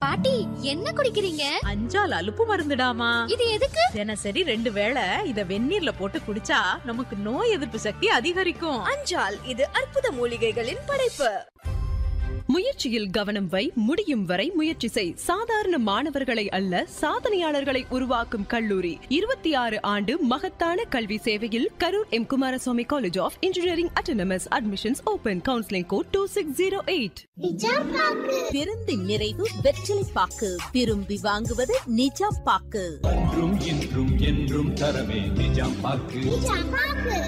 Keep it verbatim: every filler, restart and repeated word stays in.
பாட்டி என்ன குடிக்கிறீங்க? அஞ்சால் அலுப்பு மருந்துடாமா. இது எதுக்கு? தினசரி ரெண்டு வேளை இத வெந்நீர்ல போட்டு குடிச்சா நமக்கு நோய் எதிர்ப்பு சக்தி அதிகரிக்கும். அஞ்சால் இது அற்புத மூலிகைகளின் படைப்பு. முயற்சியில் கவனம் வை, முடியும் வரை முயற்சி செய். சாதாரண மாணவர்களை அல்ல, சாதனையாளர்களை உருவாக்கும் கல்லூரி. இருபத்தி ஆறு ஆண்டு மகத்தான கல்வி சேவையில் Karur M Kumaraswamy college of engineering autonomous. Admissions open. Counselling code two six zero eight. பெருந்து நிறைவு வெற்றிலை பாக்கு. விரும்பி வாங்குவது நிஜாம் பாக்கு. என்றும் இன்றும் என்றும் தரவே நிஜாம் பாக்கு.